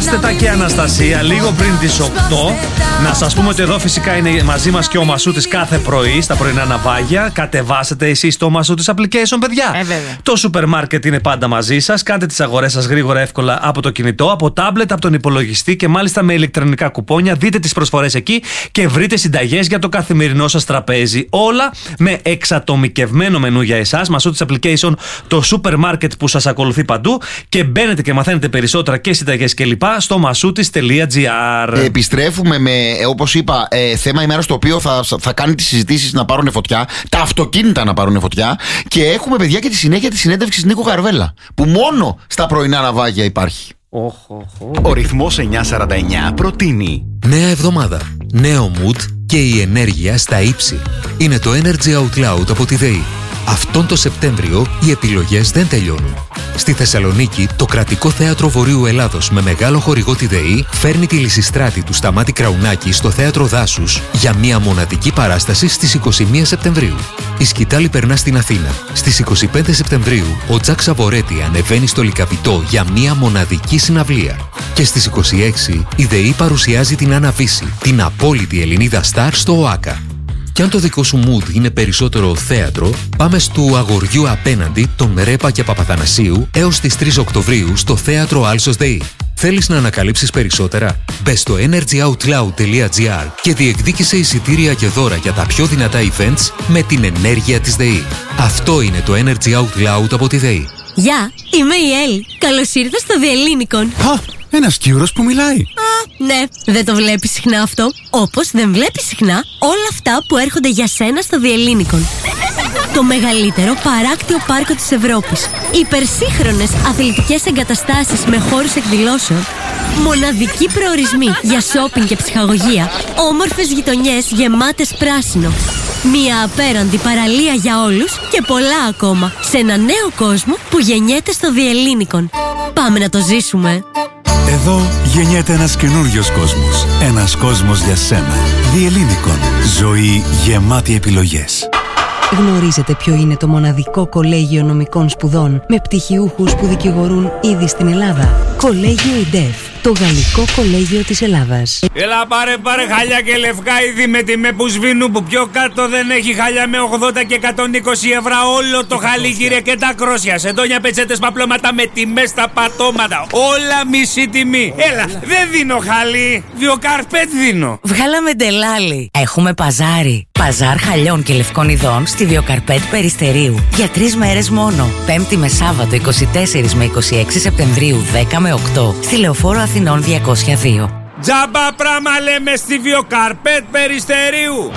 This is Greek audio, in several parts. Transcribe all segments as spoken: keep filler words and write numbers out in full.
Κάστετα και Αναστασία, λίγο πριν τις οκτώ. Να σας πούμε ότι εδώ φυσικά είναι μαζί μας και ο Μασούτης κάθε πρωί στα πρωινά ναυάγια. Κατεβάσετε εσείς το Μασούτης application, παιδιά. Ε, το σούπερ μάρκετ είναι πάντα μαζί σας. Κάντε τις αγορές σας γρήγορα, εύκολα από το κινητό, από τάμπλετ, από τον υπολογιστή και μάλιστα με ηλεκτρονικά κουπόνια. Δείτε τις προσφορές εκεί και βρείτε συνταγές για το καθημερινό σας τραπέζι. Όλα με εξατομικευμένο μενού για εσάς. Μασούτης application, το σούπερ μάρκετ που σας ακολουθεί παντού. Και μπαίνετε και μαθαίνετε περισσότερα και συνταγές κλπ. Στο μασούτης τελεία τζι άρ. Επιστρέφουμε με, όπως είπα, ε, θέμα ημέρα στο οποίο θα, θα κάνει τις συζητήσεις να πάρουν φωτιά, τα αυτοκίνητα να πάρουν φωτιά. Και έχουμε, παιδιά, και τη συνέχεια της συνέντευξης Νίκο Καρβέλα, που μόνο στα πρωινά ναυάγια υπάρχει. Oh, oh, oh. Ο ρυθμός εννιακόσια σαράντα εννιά προτείνει νέα εβδομάδα, νέο mood και η ενέργεια στα ύψη. Είναι το Energy Out Loud από τη ΔΕΗ. Αυτόν το Σεπτέμβριο οι επιλογές δεν τελειώνουν. Στη Θεσσαλονίκη, το Κρατικό Θέατρο Βορείου Ελλάδος με μεγάλο χορηγό τη ΔΕΗ φέρνει τη Λυσιστράτη του Σταμάτη Κραουνάκη στο Θέατρο Δάσους για μια μοναδική παράσταση στις είκοσι μία Σεπτεμβρίου. Η σκητάλη περνά στην Αθήνα. Στις είκοσι πέντε Σεπτεμβρίου, ο Τζακ Σαβορέτη ανεβαίνει στο Λυκαβητό για μια μοναδική συναυλία. Και στις είκοσι έξι, η ΔΕΗ παρουσιάζει την Άννα Βύση, την απόλυτη Ελληνίδα στάρ στο ΟΑΚΑ. Κι αν το δικό σου mood είναι περισσότερο θέατρο, πάμε στο Αγοριού απέναντι των Ρέπα και Παπαθανασίου έως τις τρεις Οκτωβρίου στο Θέατρο Άλσος ΔΕΗ. Θέλεις να ανακαλύψεις περισσότερα? Μπες στο energy out loud τελεία τζι άρ και διεκδίκησε εισιτήρια και δώρα για τα πιο δυνατά events με την ενέργεια της ΔΕΗ. Αυτό είναι το Energy Out Loud από τη ΔΕΗ. Γεια, είμαι η Ελ. Καλώς ήρθα στο Διελλήνικον. Α, ένας Κύρος που μιλάει. Α, ναι, δεν το βλέπεις συχνά αυτό. Όπως δεν βλέπεις συχνά όλα αυτά που έρχονται για σένα στο Διελλήνικον. Το μεγαλύτερο παράκτιο πάρκο της Ευρώπης. Υπερσύγχρονες αθλητικές εγκαταστάσεις με χώρους εκδηλώσεων. Μοναδικοί προορισμοί για σόπινγκ και ψυχαγωγία. Όμορφες γειτονιές γεμάτες πράσινο. Μια απέραντη παραλία για όλους και πολλά ακόμα. Σε ένα νέο κόσμο που γεννιέται στο Διελλήνικον. Πάμε να το ζήσουμε. Εδώ γεννιέται ένας καινούριος κόσμος. Ένας κόσμος για σένα. Διελλήνικον. Ζωή γεμάτη επιλογές. Γνωρίζετε ποιο είναι το μοναδικό κολέγιο νομικών σπουδών με πτυχιούχους που δικηγορούν ήδη στην Ελλάδα? Κολέγιο ΙΝΤΕΦ, το γαλλικό κολέγιο της Ελλάδας. Έλα πάρε πάρε χαλιά και λευκά είδη με τιμέ που σβήνουν, που πιο κάτω δεν έχει χαλιά με ογδόντα και εκατόν είκοσι ευρώ όλο το χαλί, κύριε, και τα κρόσια, σεντόνια, πετσέτες, παπλώματα με τιμές στα πατώματα. Όλα μισή τιμή. Έλα, δεν δίνω χαλί, Βιοκαρπέτ δίνω. Βγάλαμε ντελάλι. Έχουμε παζάρι. Παζάρ χαλιών και λευκών ειδών στη Βιοκαρπέτ Περιστερίου. Για τρεις μέρες μόνο. Πέμπτη με Σάββατο είκοσι τέσσερα με είκοσι έξι Σεπτεμβρίου δέκα με οκτώ. Στη Λεωφόρο Αθηνών διακόσια δύο. Τζάμπα πράμα λέμε στη Βιοκαρπέτ Περιστερίου.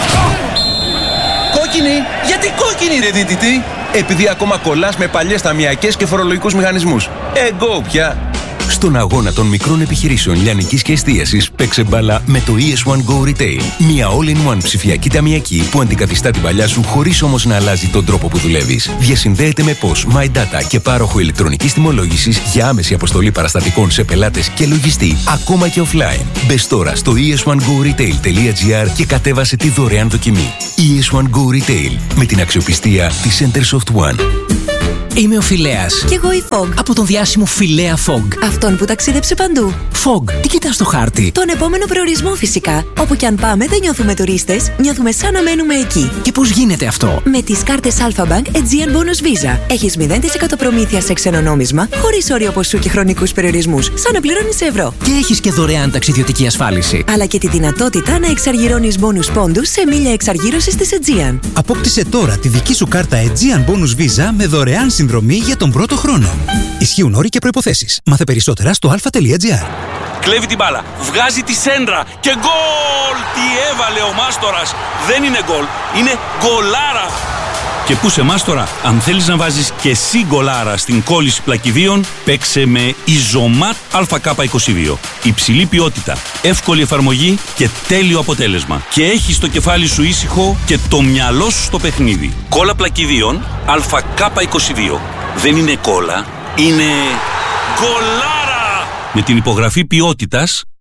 Κόκκινη! Γιατί κόκκινη, ρε δίτητη? Επειδή ακόμα κολλάς με παλιές ταμιακές και φορολογικούς μηχανισμούς. Εγώ πια. Στον αγώνα των μικρών επιχειρήσεων λιανικής και εστίασης, παίξε μπάλα με το ι ες one Go Retail. Μια all-in-one ψηφιακή ταμιακή που αντικαθιστά την παλιά σου χωρίς όμως να αλλάζει τον τρόπο που δουλεύεις. Διασυνδέεται με P O S, MyData και πάροχο ηλεκτρονικής τιμολόγησης για άμεση αποστολή παραστατικών σε πελάτες και λογιστή, ακόμα και offline. Μπες τώρα στο ι ες one go retail τελεία τζι άρ και κατέβασε τη δωρεάν δοκιμή. ι ες one Go Retail, με την αξιοπιστία της Centersoft One. Είμαι ο Φιλέας. Κι εγώ η Fog. Από τον διάσημο Φιλέα Fog. Αυτόν που ταξίδεψε παντού. Fog, τι κοιτάς στο χάρτη? Τον επόμενο προορισμό φυσικά. Όπου κι αν πάμε δεν νιώθουμε τουρίστες, νιώθουμε σαν να μένουμε εκεί. Και πώς γίνεται αυτό? Με τις κάρτες Alpha Bank Aegean Bonus Visa. Έχεις μηδέν τοις εκατό προμήθεια σε ξένο νόμισμα, χωρίς όριο ποσού και χρονικούς περιορισμούς, σαν να πληρώνεις σε ευρώ. Και έχεις και δωρεάν ταξιδιωτική ασφάλιση. Αλλά και τη δυνατότητα να εξαργυρώνεις bonus πόντους σε μίλια εξαργύρωσης της Aegean. Απόκτησε τώρα τη δική σου κάρτα Aegean Bonus Visa με δωρεάν συνδρομή για τον πρώτο χρόνο. Ισχύουν όροι και προϋποθέσεις. Μάθε περισσότερα στο αλφα τελεία τζι άρ. Κλέβει την μπάλα, βγάζει τη σέντρα και γκολ! Τι έβαλε ο Μάστορας! Δεν είναι γκολ, είναι γκολάρα! Και πού σε Μάστορα, αν θέλεις να βάζεις και εσύ γκολάρα στην κόλληση πλακιδίων, παίξε με Ιζωμάτ Α Κ είκοσι δύο. Υψηλή ποιότητα, εύκολη εφαρμογή και τέλειο αποτέλεσμα. Και έχεις το κεφάλι σου ήσυχο και το μυαλό σου στο παιχνίδι. Κόλλα πλακιδίων Α Κ είκοσι δύο. Δεν είναι κόλλα, είναι γκολάρα! Με την υπογραφή ποιότητας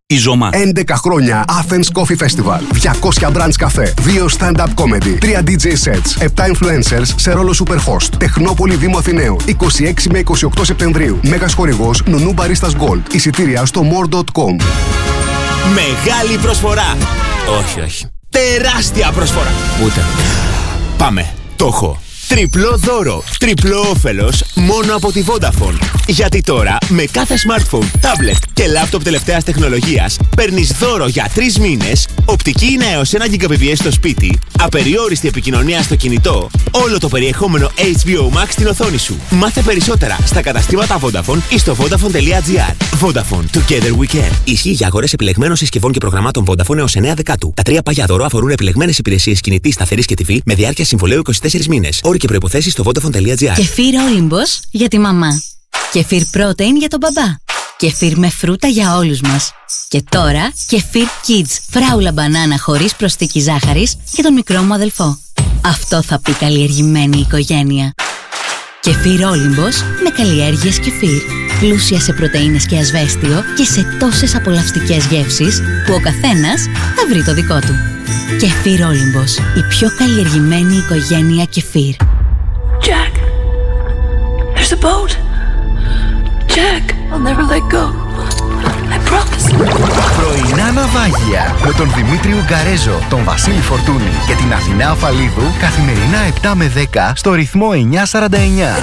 Η Ζωμά. έντεκα χρόνια Athens Coffee Festival. διακόσια brands καφέ. δύο stand-up comedy. τρία ντι τζέι sets. επτά influencers σε ρόλο superhost. Τεχνόπολη Δήμου Αθηναίου. είκοσι έξι με είκοσι οκτώ Σεπτεμβρίου. Μέγας χορηγός Νουνού Baristas Gold. Εισιτήρια στο more dot com. Μεγάλη προσφορά. Όχι, όχι. Τεράστια προσφορά. Ούτε. Πάμε. Το έχω. Τριπλό δώρο, τριπλό όφελος μόνο από τη Vodafone. Γιατί τώρα με κάθε smartphone, tablet και laptop τελευταίας τεχνολογίας παίρνεις δώρο για τρεις μήνες, οπτική είναι έως ένα γιγαμπιτ στο σπίτι, απεριόριστη επικοινωνία στο κινητό, όλο το περιεχόμενο έιτς μπι ο Max στην οθόνη σου. Μάθε περισσότερα στα καταστήματα Vodafone ή στο vodafone τελεία gr. Vodafone, together we can. Ισχύει για αγορές επιλεγμένων συσκευών και προγραμμάτων Vodafone έως εννέα Δεκάτου. Τα τρία παλιά δώρο αφορούν επιλεγμένες υπηρεσίες κινητής, σταθερής και τι βι με διάρκεια συμβολαίου είκοσι τέσσερις μήνες. Και προϋποθέσεις στο vodafone τελεία gr. Κεφίρ Όλυμπος για τη μαμά. Κεφίρ Protein για τον μπαμπά. Κεφίρ με φρούτα για όλους μας. Και τώρα Κεφίρ Kids, φράουλα μπανάνα χωρίς προσθήκη ζάχαρης για τον μικρό μου αδελφό. Αυτό θα πει καλλιεργημένη οικογένεια. Κεφίρ Όλυμπος με καλλιέργειες κεφίρ. Πλούσια σε πρωτεΐνες και ασβέστιο και σε τόσες απολαυστικές γεύσεις που ο καθένας θα βρει το δικό του. Κεφίρ Όλυμπος, η πιο καλλιεργημένη οικογένεια κεφίρ. Jack, there's a boat. Jack, I'll never let go. I promise. Πρωινά ναυάγια με τον Δημήτρη Ουγκαρέζο, τον Βασίλη Φορτούνη και την Αθηνά Αφαλίδου καθημερινά επτά με δέκα στο ρυθμό εννιακόσια σαράντα εννιά.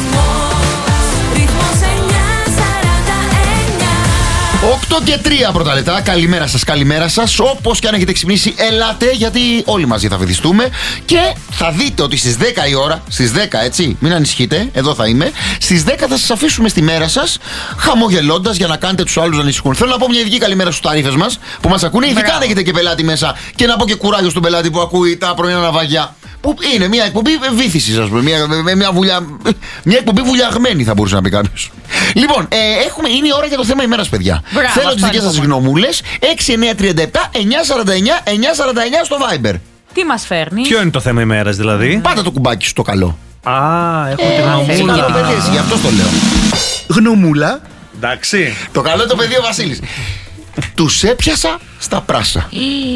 οκτώ και τρία πρώτα λεπτά. Καλημέρα σας, καλημέρα σας. Όπως και αν έχετε ξυπνήσει, ελάτε γιατί όλοι μαζί θα βυθιστούμε. Και θα δείτε ότι στις δέκα η ώρα, στις δέκα έτσι, μην ανησυχείτε, εδώ θα είμαι. Στις δέκα θα σας αφήσουμε στη μέρα σας, χαμογελώντας για να κάνετε τους άλλους να ανησυχούν. Θέλω να πω μια ειδική καλημέρα στους ταρίφες μας που μας ακούνε. Ειδικά αν έχετε και πελάτη μέσα. Και να πω και κουράγιο στον πελάτη που ακούει τα πρωινά ναυαγιά. Που είναι μια εκπομπή βύθισης, ας πούμε. Μια, μια, βουλια... μια εκπομπή βουλιαγμένη, θα μπορούσε να πει κάποιος. Λοιπόν, ε, έχουμε, είναι η ώρα για το θέμα ημέρας, παιδιά. Μπράβο, θέλω τις δικές σας γνωμούλες. έξι εννιά τρία επτά εννιακόσια σαράντα εννιά εννιακόσια σαράντα εννιά στο Viber. Τι μας φέρνει? Ποιο είναι το θέμα ημέρας, δηλαδή? Πάτα το κουμπάκι σου το καλό. Α, έχω ε, την γνωμούλα. Γι' αυτό το λέω. Γνωμούλα. Εντάξει. Το καλό το παιδί ο Βασίλης. Τους έπιασα στα πράσα.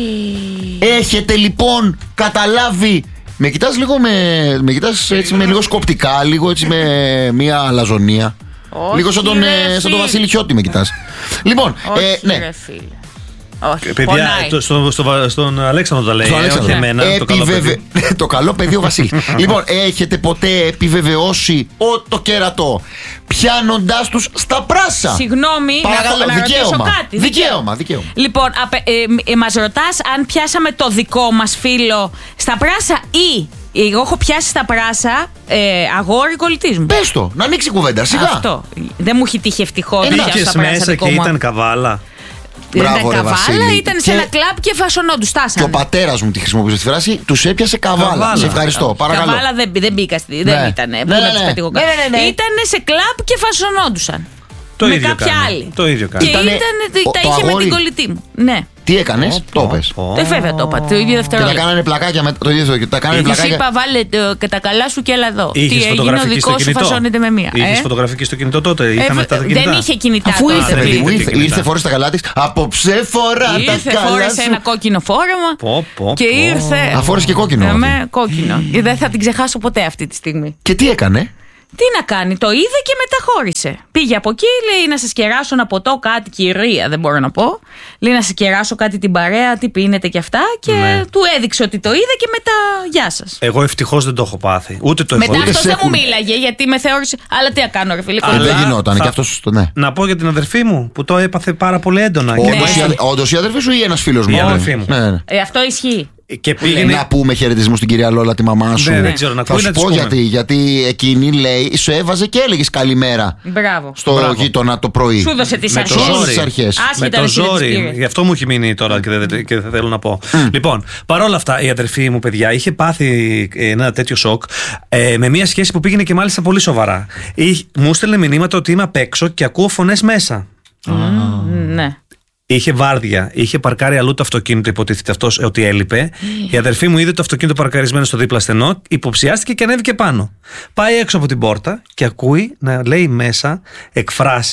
Έχετε λοιπόν καταλάβει? Με κοιτάς λίγο με, με, κοιτάς έτσι με λίγο σκοπτικά, λίγο έτσι με μια αλαζονία. Όχι, λίγο σαν τον, ε, σαν τον Βασίλη Χιώτη με κοιτάς. Λοιπόν, όχι, ε, ναι. ρε φίλε. Όχι, παιδιά, το, στο, στο, στον Αλέξανδρο τα λέει, στο ε, όχι εμένα. Επιβεβαι... Το καλό παιδί. Το καλό παιδί ο Βασίλης. Λοιπόν, έχετε ποτέ επιβεβαιώσει ο, το κέρατο πιάνοντάς τους στα πράσα? Συγγνώμη, παρακαλώ, να, να δικαίωμα. ρωτήσω κάτι. Δικαίωμα, δικαίωμα. Λοιπόν, απε, ε, ε, μας ρωτάς αν πιάσαμε το δικό μας φίλο στα πράσα ή... Εγώ έχω πιάσει στα πράσα ε, αγόρι κολλητής μου. Πες το, να ανοίξει κουβέντα, σιγά. Αυτό. Δεν μου έχει τύχει ευτυχώς. Μπήκες μέσα και ήταν καβάλα. Δεν ήταν καβάλα, Βασίλη. Ήταν σε και... ένα κλαμπ και φασωνόντου. Στάσανε. Και ο πατέρας μου τη χρησιμοποιούσε τη φράση, τους έπιασε καβάλα. καβάλα. Σε ευχαριστώ, παρακαλώ. Καβάλα δεν, δεν μπήκα, ναι. δεν ήταν. Ναι, ναι, ναι. Ναι, ναι, ναι. Ήταν σε κλαμπ και φασωνόντουσαν. Το με ίδιο κάποια κάνει. άλλη. Το ίδιο κάνει. Και ήταν, ο, τα είχε αγόρι... με την κολλητή μου. Ναι. Τι έκανες, το πες? Το βέβαια το είπα, το ίδιο δευτερόλεπτο. Και τα κάνανε πλακάκια με το ίδιο. Τα κάνανε πλακάκια. Είπα, βάλε και τα καλά σου και έλα εδώ. Τι έγινε, ο δικός σου φασώνεται με μία. Είχες φωτογραφική στο κινητό τότε? Είχαμε τα κινητά. Δεν είχε κινητά. Αφού ήρθε, ήρθε φορές τα καλά της. Απόψε φορά τα καλά σου. Ήρθε, φόρεσε ένα κόκκινο φόρεμα. Και ήρθε. Αφόρεσε και κόκκινο. Με κόκκινο. Δεν θα την ξεχάσω ποτέ αυτή τη στιγμή. Και τι έκανε? Τι να κάνει, το είδε και μεταχώρησε. Πήγε από εκεί, λέει να σας κεράσω ένα ποτό, κάτι κυρία, δεν μπορώ να πω. Λέει να σας κεράσω κάτι την παρέα, τι πίνετε και αυτά. Και ναι. του έδειξε ότι το είδε και μετά γεια σας. Εγώ ευτυχώς δεν το έχω πάθει. Ούτε το έχω. Μετά αυτός δεν μου μίλαγε γιατί με θεώρησε. Αλλά τι να κάνω, ρε φίλε. Αλλά δεν γινόταν θα... και αυτός το ναι. Να πω για την αδερφή μου που το έπαθε πάρα πολύ έντονα. Όντως η αδερφή σου ή ένας φίλος μου? Η αδερφή μου. Ε, αυτό ισχύει. Και πήγαινε... Να πούμε χαιρετισμού στην κυρία Λόλα, τη μαμά σου. Ναι, δεν ξέρω, να θα σου πω γιατί, γιατί εκείνη λέει, σου έβαζε και έλεγε καλημέρα. Μπράβο. Στο Μπράβο. γείτονα το πρωί. Σου έδωσε τις αρχές. Με το ζόρι. Γι' αυτό μου έχει μείνει τώρα και δεν, και δεν θέλω να πω. Mm. Λοιπόν, παρόλα αυτά η αδερφή μου, παιδιά, είχε πάθει ένα τέτοιο σοκ ε, με μια σχέση που πήγαινε και μάλιστα πολύ σοβαρά. Ή, μου έστελνε μηνύματα ότι είμαι απ' έξω και ακούω φωνές μέσα. Mm. Ναι. Είχε βάρδια, είχε παρκάρει αλλού το αυτοκίνητο, υποτίθεται αυτός ότι έλειπε. Mm. Η αδερφή μου είδε το αυτοκίνητο παρκαρισμένο στο δίπλα στενό, υποψιάστηκε και ανέβηκε πάνω. Πάει έξω από την πόρτα και ακούει να λέει μέσα εκφράσεις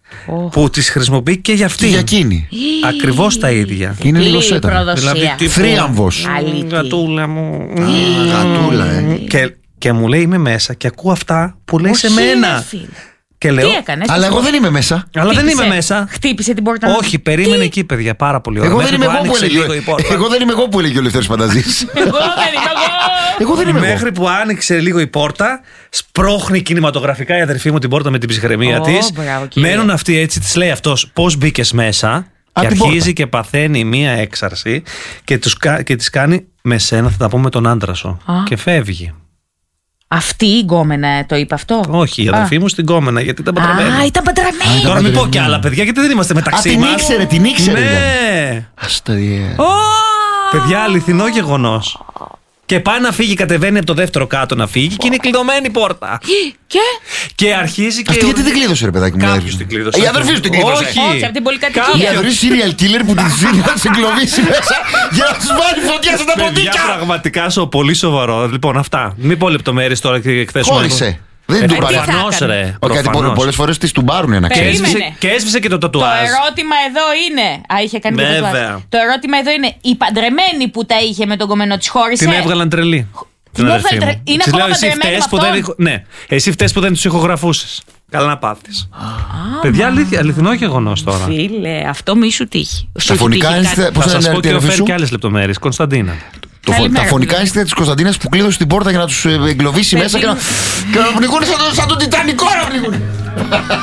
Oh. Που τις χρησιμοποιεί και για αυτή. Και για εκείνη. Ακριβώς τα ίδια. Είναι λίγο σέτα. Δηλαδή, θρίαμβος. Γατούλα μου. Γατούλα, ε. Και, και μου λέει είμαι μέσα και ακούω αυτά που λέει σε μένα. Και λέω, τι έκανες, αλλά εγώ δεν είμαι μέσα. Αλλά δεν είμαι μέσα. Χτύπησε την πόρτα. Όχι, περίμενε εκεί, παιδιά, πάρα πολύ ωραία. Εγώ δεν είμαι εγώ που έλεγε. Εγώ δεν είμαι εγώ που έλεγε ο Λευτέρης Πανταζής. Εγώ δεν είμαι εγώ. Εγώ δεν είμαι εγώ. Μέχρι που άνοιξε λίγο η πόρτα, σπρώχνει κινηματογραφικά η αδερφή μου την πόρτα με την ψυχραιμία Oh, της. μπράβο, Μένουν αυτοί έτσι, της λέει αυτός πώς μπήκες μέσα. Α, και την αρχίζει πόρτα. και παθαίνει μία έξαρση και, τους, και της κάνει με σένα θα τα πούμε τον άντρα σου. Α. Και φεύγει. Αυτή η γκόμενα το είπε αυτό. Όχι, η αδερφή μου στην κόμενα, γιατί ήταν παντρεμένη. Α, ήταν παντρεμένη. Τώρα μην πω κι άλλα, παιδιά, γιατί δεν είμαστε μεταξύ Α, την μας. ήξερε, την ήξερε. Ναι. Άστα διέ. Παιδιά, αληθινό γεγονός. Και πάει να φύγει, κατεβαίνει από το δεύτερο κάτω να φύγει και είναι κλειδωμένη η πόρτα. Και, και αρχίζει και. Αυτή γιατί δεν κλείδωσε, ρε παιδάκι μου. Κάποιος την κλείδωσε. Η αδερφή σου την κλείδωσε. Όχι, όχι, από την πολυκατοικία. Η αδερφή serial killer που την ζήτησε να την εγκλωβίσει μέσα για να του βάλει φωτιά στα Παιδιά, ποντίκια. πραγματικά σο, πολύ σοβαρό. Λοιπόν, αυτά. Μην πω λεπτομέρειες τώρα και εκθέσουμε. Χώρισε. Δεν του πάρει. Προφανώς, ρε. Πολλές φορές τις του πάρουν ένα Και ξέρεις. έσβησε, και έσβησε και το Το τατουάζ. ερώτημα εδώ είναι. Α, είχε κάνει και Βέβαια. τατουάζ. Το ερώτημα εδώ είναι. Η παντρεμένη που τα είχε με τον κομμένο τη χώρισε. Την έβγαλαν τρελή. Την αδερφή έβγαλε μου. τρε- είναι Της ακόμα λέω, εσύ παντρεμένη φταίς με που δεν αυτόν. ηχο- Ναι, εσύ φταίς που δεν τους ηχογραφούσες. Καλά να πάθεις. Παιδιά, αλήθεια, αληθινό γεγονός τώρα. Φίλε, αυτό μη σου τύχει. Στα Σου φωνικά τύχει ένστιτα- κάτι. πώς Θα θα σας είναι πω η και αδερφή φέρει σου? και άλλες λεπτομέρειες. Κωνσταντίνα. Το φω- Καλημέρα, τα φωνικά παιδιά. ένστιτα της Κωνσταντίνας που κλείδωσε την πόρτα για να τους ε, εγκλωβίσει μέσα και να, και να πνιγούν σαν το, σαν το Τιτανικό να πνιγούν.